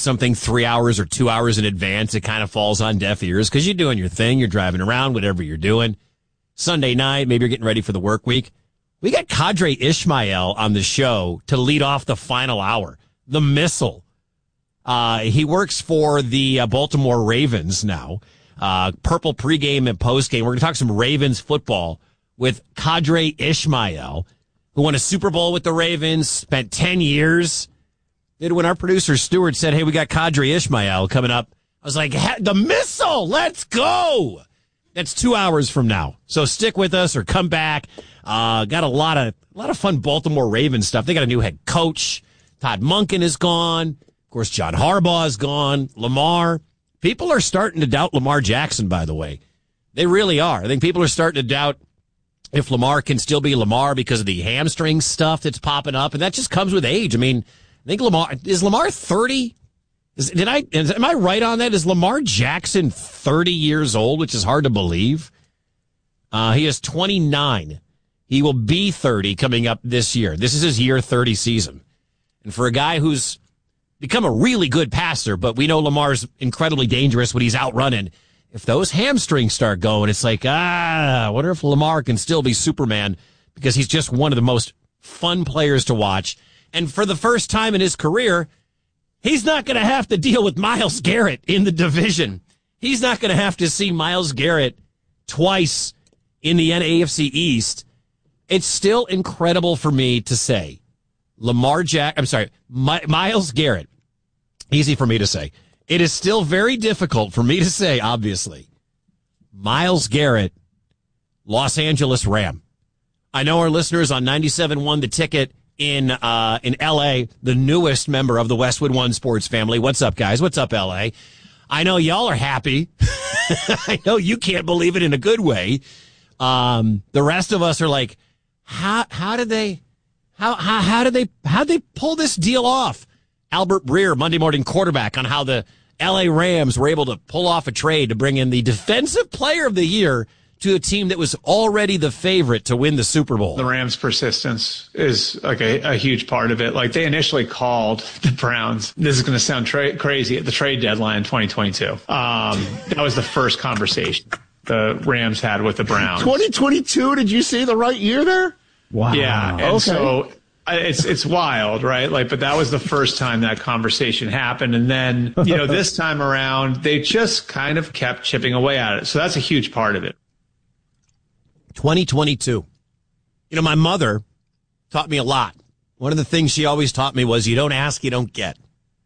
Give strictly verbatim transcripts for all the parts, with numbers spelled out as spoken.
something three hours or two hours in advance, it kind of falls on deaf ears because you're doing your thing. You're driving around, whatever you're doing. Sunday night, maybe you're getting ready for the work week. We got Qadry Ismail on the show to lead off the final hour. The missile. Uh, he works for the uh, Baltimore Ravens now. Uh, purple pregame and postgame. We're going to talk some Ravens football with Qadry Ismail, who won a Super Bowl with the Ravens, spent ten years. Then when our producer Stuart said, hey, we got Qadry Ismail coming up, I was like, the missile, let's go. That's two hours from now. So stick with us or come back. Uh, got a lot of, a lot of fun Baltimore Ravens stuff. They got a new head coach. Todd Monken is gone. Of course, John Harbaugh is gone. Lamar. People are starting to doubt Lamar Jackson, by the way. They really are. I think people are starting to doubt if Lamar can still be Lamar because of the hamstring stuff that's popping up. And that just comes with age. I mean, I think Lamar, is Lamar thirty? Is, did I, is, am I right on that? Is Lamar Jackson thirty years old, which is hard to believe? Uh, he is twenty-nine. He will be thirty coming up this year. This is his year thirty season. And for a guy who's become a really good passer, but we know Lamar's incredibly dangerous when he's out running. If those hamstrings start going, it's like, ah, I wonder if Lamar can still be Superman because he's just one of the most fun players to watch. And for the first time in his career, he's not going to have to deal with Myles Garrett in the division. He's not going to have to see Myles Garrett twice in the A F C East. It's still incredible for me to say Lamar Jack, I'm sorry, My, Myles Garrett. Easy for me to say. It is still very difficult for me to say, obviously. Myles Garrett, Los Angeles Ram. I know our listeners on ninety-seven point one The Ticket in uh in L A, the newest member of the Westwood One sports family. What's up, guys? What's up, L A? I know y'all are happy. I know you can't believe it in a good way. Um, the rest of us are like, how how did they how how how did they how did they pull this deal off? Albert Breer, Monday Morning Quarterback, on how the L A Rams were able to pull off a trade to bring in the Defensive Player of the Year to a team that was already the favorite to win the Super Bowl. The Rams' persistence is like a, a huge part of it. Like, they initially called the Browns. This is going to sound tra- crazy at the trade deadline in twenty twenty-two. Um, that was the first conversation the Rams had with the Browns. twenty twenty-two, did you see the right year there? Wow. Yeah. And okay. so it's it's wild, right? Like, but that was the first time that conversation happened. And then, you know, this time around, they just kind of kept chipping away at it. So that's a huge part of it. twenty twenty-two. You know, my mother taught me a lot. One of the things she always taught me was you don't ask, you don't get.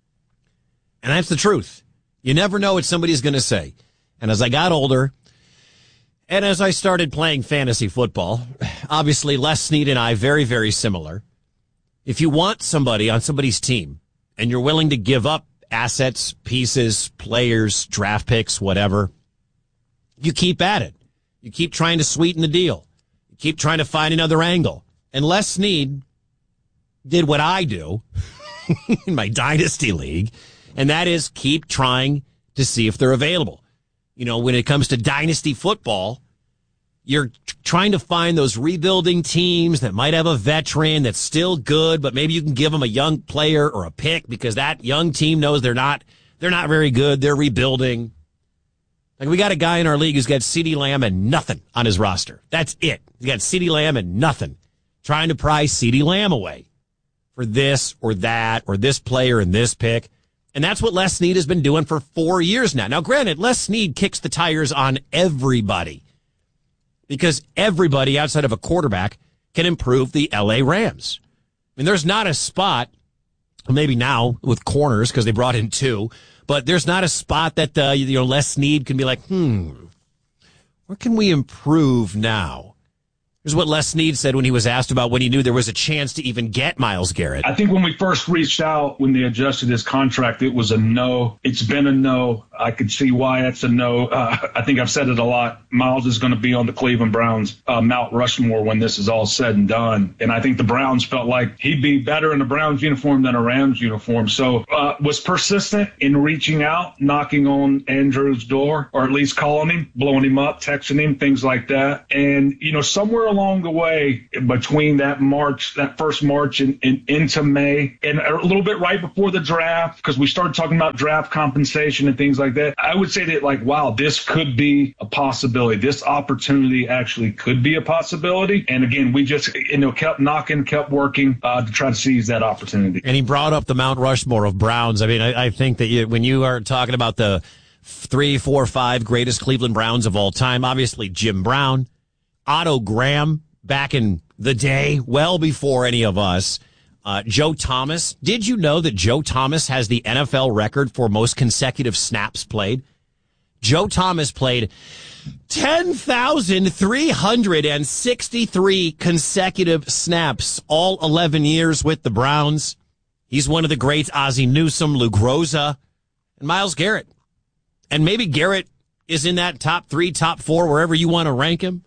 And that's the truth. You never know what somebody's going to say. And as I got older, and as I started playing fantasy football, obviously Les Snead and I, very, very similar. If you want somebody on somebody's team and you're willing to give up assets, pieces, players, draft picks, whatever, you keep at it. You keep trying to sweeten the deal. You keep trying to find another angle. And Les Snead did what I do in my dynasty league, and that is keep trying to see if they're available. You know, when it comes to dynasty football, you're t- trying to find those rebuilding teams that might have a veteran that's still good, but maybe you can give them a young player or a pick because that young team knows they're not they're not very good. They're rebuilding. Like, we got a guy in our league who's got CeeDee Lamb and nothing on his roster. That's it. He's got CeeDee Lamb and nothing. Trying to prize CeeDee Lamb away for this or that or this player and this pick. And that's what Les Snead has been doing for four years now. Now, granted, Les Snead kicks the tires on everybody because everybody outside of a quarterback can improve the L A Rams. I mean, there's not a spot, maybe now with corners because they brought in two, but there's not a spot that, uh, you know, Les Snead can be like, hmm, where can we improve now? Here's what Les Snead said when he was asked about when he knew there was a chance to even get Myles Garrett. I think when we first reached out, when they adjusted his contract, it was a no. It's been a no. I could see why that's a no. Uh, I think I've said it a lot. Miles is going to be on the Cleveland Browns uh, Mount Rushmore when this is all said and done. And I think the Browns felt like he'd be better in a Browns uniform than a Rams uniform. So uh, was persistent in reaching out, knocking on Andrew's door, or at least calling him, blowing him up, texting him, things like that. And, you know, somewhere along the way between that March, that first March and, and into May, and a little bit right before the draft, because we started talking about draft compensation and things like that, I would say that, like, wow, this could be a possibility. This opportunity actually could be a possibility. And again, we just, you know, kept knocking, kept working uh, to try to seize that opportunity. And he brought up the Mount Rushmore of Browns. I mean, I, I think that you, when you are talking about the three, four, five greatest Cleveland Browns of all time, obviously Jim Brown, Otto Graham back in the day, well before any of us, uh, Joe Thomas. Did you know that Joe Thomas has the N F L record for most consecutive snaps played? Joe Thomas played ten thousand three hundred sixty-three consecutive snaps, all eleven years with the Browns. He's one of the greats, Ozzie Newsome, Lou Groza, and Myles Garrett. And maybe Garrett is in that top three, top four, wherever you want to rank him,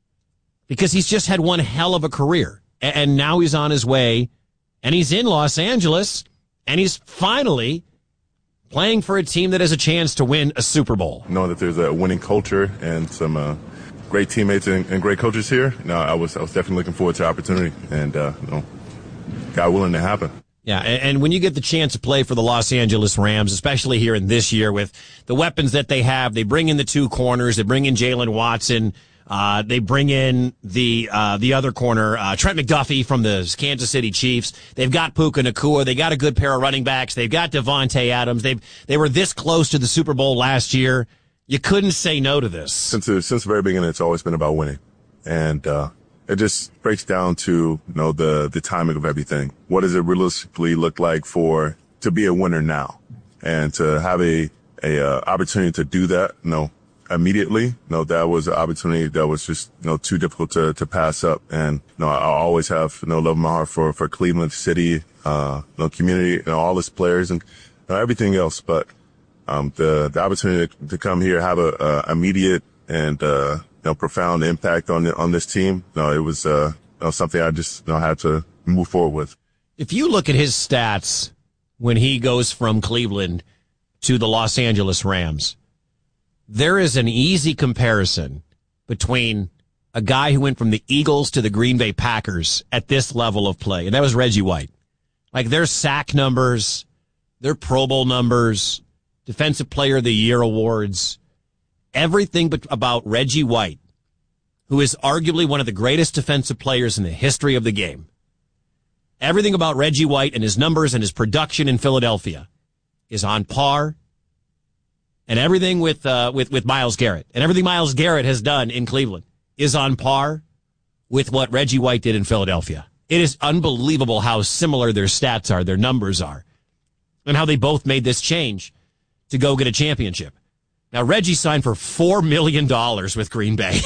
because he's just had one hell of a career. And now he's on his way, and he's in Los Angeles, and he's finally playing for a team that has a chance to win a Super Bowl. Knowing that there's a winning culture and some uh, great teammates and, and great coaches here, no, I was I was definitely looking forward to the opportunity, and uh, you know, God willing to happen. Yeah, and, and when you get the chance to play for the Los Angeles Rams, especially here in this year with the weapons that they have, they bring in the two corners, they bring in Jalen Watson, uh, they bring in the uh, the other corner, uh, Trent McDuffie from the Kansas City Chiefs. They've got Puka Nacua. They got a good pair of running backs. They've got Devontae Adams. They they were this close to the Super Bowl last year. You couldn't say no to this. Since the, since the very beginning, it's always been about winning, and uh, it just breaks down to you know the the timing of everything. What does it realistically look like for to be a winner now, and to have a a uh, opportunity to do that? You know, immediately. No, that was an opportunity that was just, you know, too difficult to, to pass up. And, you know, I always have, you know, love in my heart for, for Cleveland City, uh, you know, community, you know, all its players and you know, everything else. But, um, the, the opportunity to, to come here, have a, a immediate and, uh, you know, profound impact on the, on this team. No, it was, uh, you know, something I just, you know, had to move forward with. If you look at his stats when he goes from Cleveland to the Los Angeles Rams, there is an easy comparison between a guy who went from the Eagles to the Green Bay Packers at this level of play, and that was Reggie White. Like, their sack numbers, their Pro Bowl numbers, Defensive Player of the Year awards, everything but about Reggie White, who is arguably one of the greatest defensive players in the history of the game. Everything about Reggie White and his numbers and his production in Philadelphia is on par. And everything with, uh, with, with Myles Garrett and everything Myles Garrett has done in Cleveland is on par with what Reggie White did in Philadelphia. It is unbelievable how similar their stats are, their numbers are, and how they both made this change to go get a championship. Now, Reggie signed for four million dollars with Green Bay.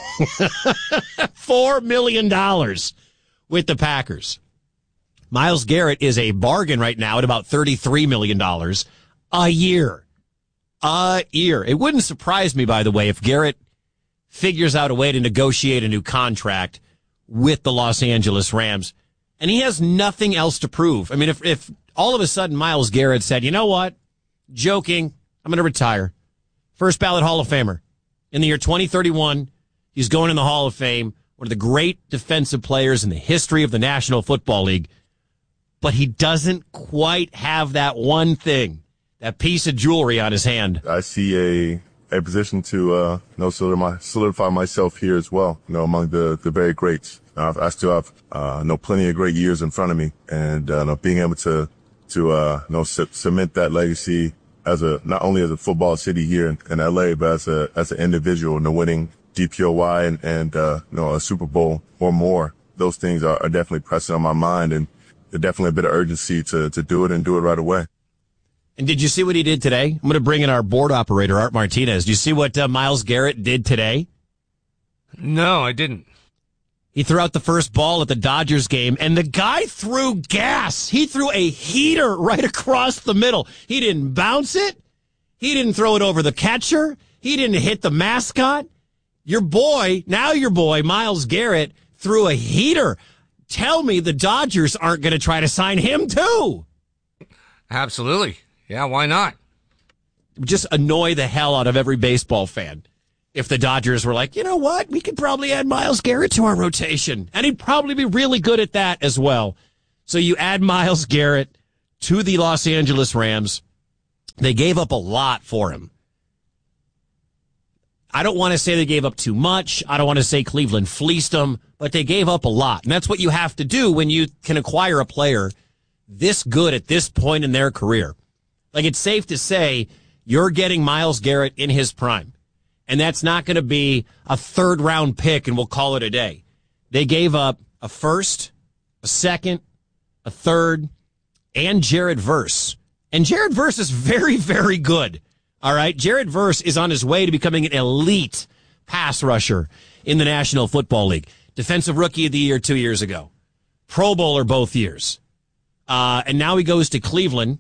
four million dollars with the Packers. Myles Garrett is a bargain right now at about thirty-three million dollars a year. A year. It wouldn't surprise me, by the way, if Garrett figures out a way to negotiate a new contract with the Los Angeles Rams. And he has nothing else to prove. I mean, if, if all of a sudden Myles Garrett said, you know what? Joking. I'm going to retire. First ballot Hall of Famer. In the year twenty thirty-one, he's going in the Hall of Fame. One of the great defensive players in the history of the National Football League. But he doesn't quite have that one thing. That piece of jewelry on his hand. I see a a position to uh, you know, solidify, solidify myself here as well. You know, among the the very greats. Uh, I still have uh, you know, plenty of great years in front of me, and uh, you know, being able to to uh, you know c- cement that legacy as a not only as a football city here in, in L A, but as a as an individual, you know, winning D P O Y and and uh, you know, a Super Bowl or more. Those things are, are definitely pressing on my mind, and there's definitely a bit of urgency to to do it and do it right away. And did you see what he did today? I'm going to bring in our board operator, Art Martinez. Did you see what uh, Myles Garrett did today? No, I didn't. He threw out the first ball at the Dodgers game, and the guy threw gas. He threw a heater right across the middle. He didn't bounce it. He didn't throw it over the catcher. He didn't hit the mascot. Your boy, now your boy, Myles Garrett, threw a heater. Tell me the Dodgers aren't going to try to sign him too. Absolutely. Yeah, why not? Just annoy the hell out of every baseball fan if the Dodgers were like, you know what, we could probably add Myles Garrett to our rotation, and he'd probably be really good at that as well. So you add Myles Garrett to the Los Angeles Rams. They gave up a lot for him. I don't want to say they gave up too much. I don't want to say Cleveland fleeced them, but they gave up a lot. And that's what you have to do when you can acquire a player this good at this point in their career. Like, it's safe to say you're getting Myles Garrett in his prime. And that's not going to be a third round pick and we'll call it a day. They gave up a first, a second, a third, and Jared Verse. And Jared Verse is very, very good. All right. Jared Verse is on his way to becoming an elite pass rusher in the National Football League. Defensive Rookie of the Year two years ago. Pro Bowler both years. Uh, and now he goes to Cleveland.